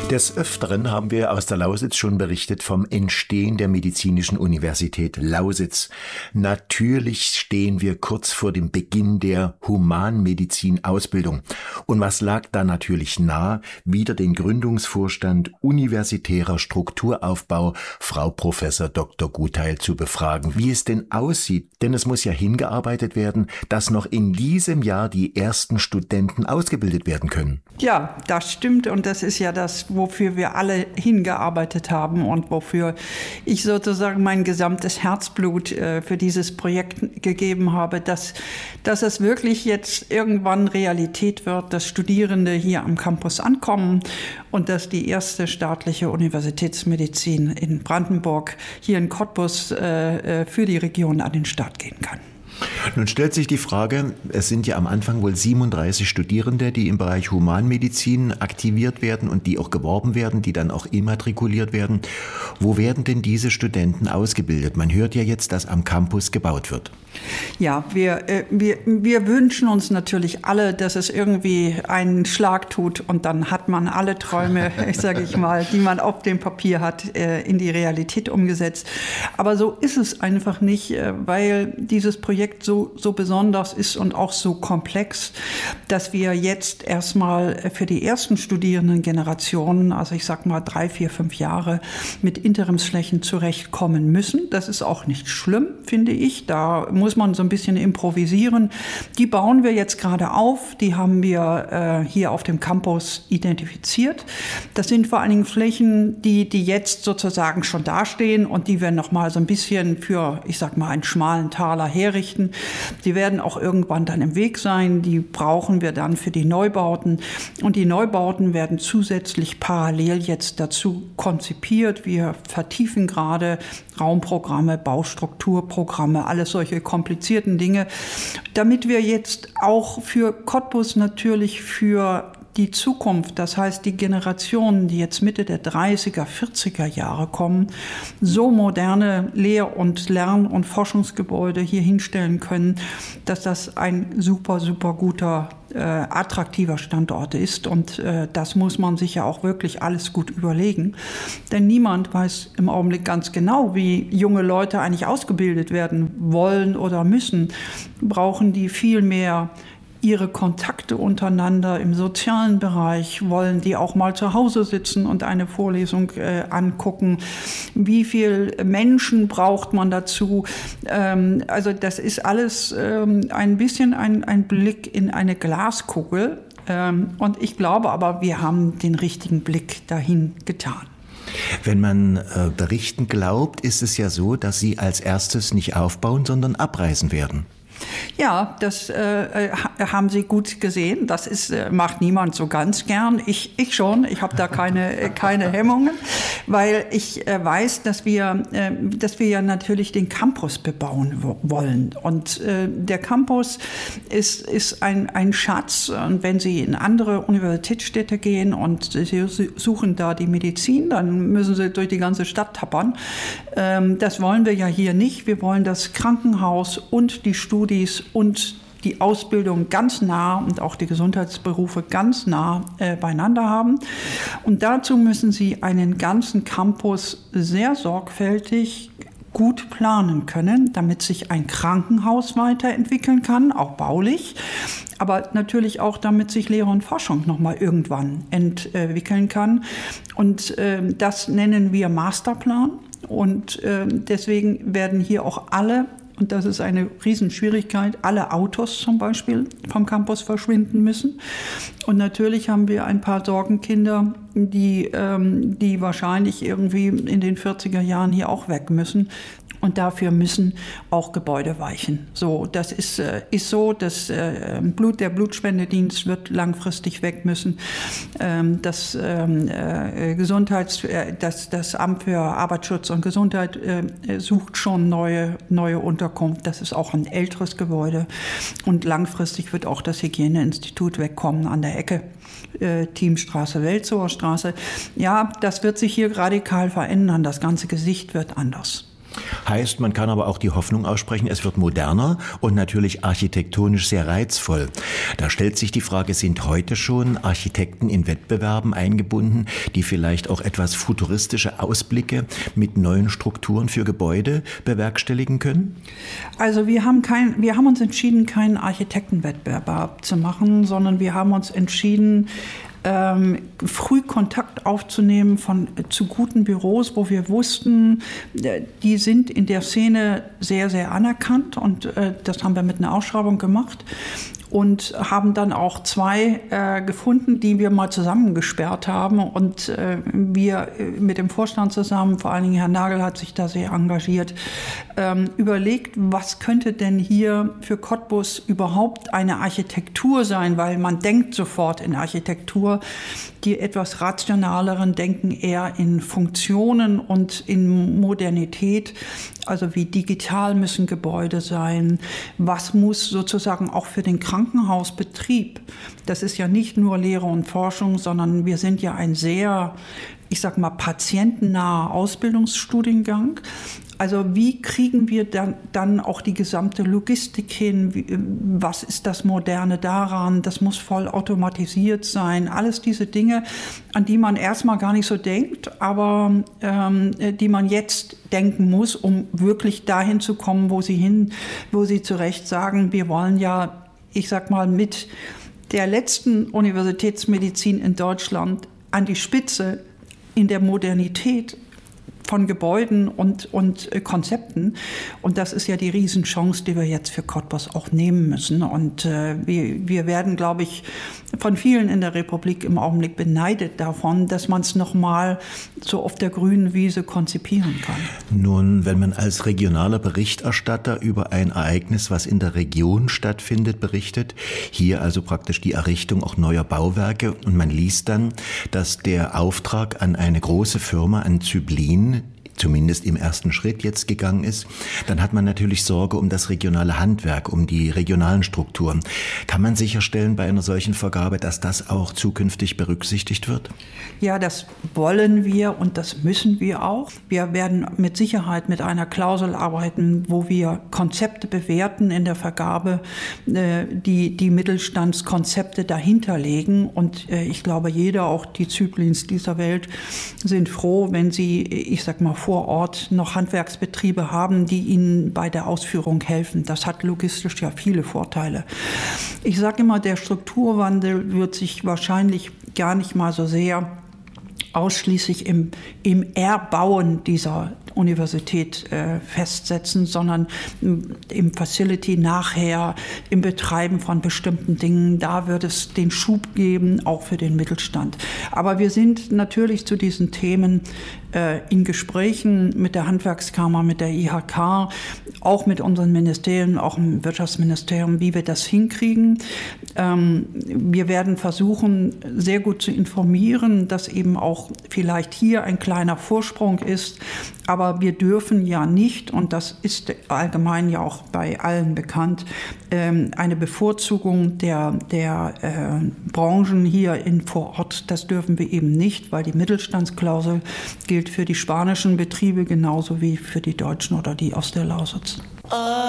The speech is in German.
Des Öfteren haben wir aus der Lausitz schon berichtet vom Entstehen der Medizinischen Universität Lausitz. Natürlich stehen wir kurz vor dem Beginn der Humanmedizin-Ausbildung. Und was lag da natürlich nahe? Wieder den Gründungsvorstand Universitärer Strukturaufbau, Frau Professor Dr. Gutheil, zu befragen, wie es denn aussieht. Denn es muss ja hingearbeitet werden, dass noch in diesem Jahr die ersten Studenten ausgebildet werden können. Ja, das stimmt, und das ist ja das, wofür wir alle hingearbeitet haben und wofür ich sozusagen mein gesamtes Herzblut für dieses Projekt gegeben habe, dass es wirklich jetzt irgendwann Realität wird, dass Studierende hier am Campus ankommen und dass die erste staatliche Universitätsmedizin in Brandenburg hier in Cottbus für die Region an den Start gehen kann. Nun stellt sich die Frage, es sind ja am Anfang wohl 37 Studierende, die im Bereich Humanmedizin aktiviert werden und die auch geworben werden, die dann auch immatrikuliert werden. Wo werden denn diese Studenten ausgebildet? Man hört ja jetzt, dass am Campus gebaut wird. Ja, wir wünschen uns natürlich alle, dass es irgendwie einen Schlag tut und dann hat man alle Träume, die man auf dem Papier hat, in die Realität umgesetzt. Aber so ist es einfach nicht, weil dieses Projekt so besonders ist und auch so komplex, dass wir jetzt erstmal für die ersten Studierendengenerationen, also 3, 4, 5 Jahre, mit Interimsflächen zurechtkommen müssen. Das ist auch nicht schlimm, finde ich. Da muss man so ein bisschen improvisieren. Die bauen wir jetzt gerade auf. Die haben wir hier auf dem Campus identifiziert. Das sind vor allen Dingen Flächen, die jetzt sozusagen schon dastehen und die wir noch mal so ein bisschen für, einen schmalen Taler herrichten. Die werden auch irgendwann dann im Weg sein. Die brauchen wir dann für die Neubauten. Und die Neubauten werden zusätzlich parallel jetzt dazu konzipiert. Wir vertiefen gerade Raumprogramme, Baustrukturprogramme, alles solche komplizierten Dinge, damit wir jetzt auch für Cottbus natürlich für die Zukunft, das heißt die Generationen, die jetzt Mitte der 30er, 40er Jahre kommen, so moderne Lehr- und Lern- und Forschungsgebäude hier hinstellen können, dass das ein super guter, attraktiver Standort ist. Und das muss man sich ja auch wirklich alles gut überlegen. Denn niemand weiß im Augenblick ganz genau, wie junge Leute eigentlich ausgebildet werden wollen oder müssen. Brauchen die viel mehr ihre Kontakte untereinander im sozialen Bereich? Wollen die auch mal zu Hause sitzen und eine Vorlesung angucken? Wie viel Menschen braucht man dazu? Also das ist alles ein bisschen ein Blick in eine Glaskugel. Und ich glaube aber, wir haben den richtigen Blick dahin getan. Wenn man Berichten glaubt, ist es ja so, dass Sie als erstes nicht aufbauen, sondern abreißen werden. Ja, das haben Sie gut gesehen. Das macht niemand so ganz gern. Ich schon. Ich habe da keine Hemmungen, weil ich weiß, dass wir ja natürlich den Campus bebauen wollen. Und der Campus ist ein Schatz. Und wenn Sie in andere Universitätsstädte gehen und Sie suchen da die Medizin, dann müssen Sie durch die ganze Stadt tappern. Das wollen wir ja hier nicht. Wir wollen das Krankenhaus und die Studien und die Ausbildung ganz nah und auch die Gesundheitsberufe ganz nah beieinander haben. Und dazu müssen Sie einen ganzen Campus sehr sorgfältig gut planen können, damit sich ein Krankenhaus weiterentwickeln kann, auch baulich, aber natürlich auch, damit sich Lehre und Forschung nochmal irgendwann entwickeln kann. Und das nennen wir Masterplan. Und deswegen werden hier auch alle, und das ist eine Riesenschwierigkeit, alle Autos zum Beispiel vom Campus verschwinden müssen. Und natürlich haben wir ein paar Sorgenkinder, die wahrscheinlich irgendwie in den 40er Jahren hier auch weg müssen. Und dafür müssen auch Gebäude weichen. So, das ist so, dass der Blutspendedienst wird langfristig weg müssen. Das Amt für Arbeitsschutz und Gesundheit sucht schon neue Unterkunft. Das ist auch ein älteres Gebäude. Und langfristig wird auch das Hygieneinstitut wegkommen an der Ecke. Thiemstraße, Welzower Straße. Ja, das wird sich hier radikal verändern. Das ganze Gesicht wird anders. Heißt, man kann aber auch die Hoffnung aussprechen, es wird moderner und natürlich architektonisch sehr reizvoll. Da stellt sich die Frage, sind heute schon Architekten in Wettbewerben eingebunden, die vielleicht auch etwas futuristische Ausblicke mit neuen Strukturen für Gebäude bewerkstelligen können? Also wir haben uns entschieden, keinen Architektenwettbewerb zu machen, sondern wir haben uns entschieden, früh Kontakt aufzunehmen zu guten Büros, wo wir wussten, die sind in der Szene sehr, sehr anerkannt, und das haben wir mit einer Ausschreibung gemacht. Und haben dann auch 2 gefunden, die wir mal zusammengesperrt haben. Und wir mit dem Vorstand zusammen, vor allen Dingen Herr Nagel hat sich da sehr engagiert, überlegt, was könnte denn hier für Cottbus überhaupt eine Architektur sein, weil man denkt sofort in Architektur. Die etwas rationaleren denken eher in Funktionen und in Modernität. Also wie digital müssen Gebäude sein? Was muss sozusagen auch für den Krankenhausbetrieb? Das ist ja nicht nur Lehre und Forschung, sondern wir sind ja ein sehr, ich sag mal, patientennaher Ausbildungsstudiengang. Also wie kriegen wir dann auch die gesamte Logistik hin? Was ist das Moderne daran? Das muss voll automatisiert sein. Alles diese Dinge, an die man erstmal gar nicht so denkt, aber die man jetzt denken muss, um wirklich dahin zu kommen, wo Sie zu Recht sagen, wir wollen ja, ich sag mal, mit der letzten Universitätsmedizin in Deutschland an die Spitze in der Modernität von Gebäuden und Konzepten. Und das ist ja die Riesenchance, die wir jetzt für Cottbus auch nehmen müssen. Und wir werden, glaube ich, von vielen in der Republik im Augenblick beneidet davon, dass man es nochmal so auf der grünen Wiese konzipieren kann. Nun, wenn man als regionaler Berichterstatter über ein Ereignis, was in der Region stattfindet, berichtet, hier also praktisch die Errichtung auch neuer Bauwerke, und man liest dann, dass der Auftrag an eine große Firma, an Zyblin, zumindest im ersten Schritt jetzt gegangen ist, dann hat man natürlich Sorge um das regionale Handwerk, um die regionalen Strukturen. Kann man sicherstellen bei einer solchen Vergabe, dass das auch zukünftig berücksichtigt wird? Ja, das wollen wir und das müssen wir auch. Wir werden mit Sicherheit mit einer Klausel arbeiten, wo wir Konzepte bewerten in der Vergabe, die Mittelstandskonzepte dahinter legen. Und ich glaube, jeder, auch die Zyblins dieser Welt, sind froh, wenn sie, ich sag mal, vor Ort noch Handwerksbetriebe haben, die ihnen bei der Ausführung helfen. Das hat logistisch ja viele Vorteile. Ich sage immer, der Strukturwandel wird sich wahrscheinlich gar nicht mal so sehr ausschließlich im Erbauen dieser Universität festsetzen, sondern im Facility nachher, im Betreiben von bestimmten Dingen. Da wird es den Schub geben, auch für den Mittelstand. Aber wir sind natürlich zu diesen Themen in Gesprächen mit der Handwerkskammer, mit der IHK, auch mit unseren Ministerien, auch im Wirtschaftsministerium, wie wir das hinkriegen. Wir werden versuchen, sehr gut zu informieren, dass eben auch vielleicht hier ein kleiner Vorsprung ist. Aber wir dürfen ja nicht, und das ist allgemein ja auch bei allen bekannt, eine Bevorzugung der Branchen hier vor Ort, das dürfen wir eben nicht, weil die Mittelstandsklausel gilt für die spanischen Betriebe genauso wie für die deutschen oder die aus der Lausitz.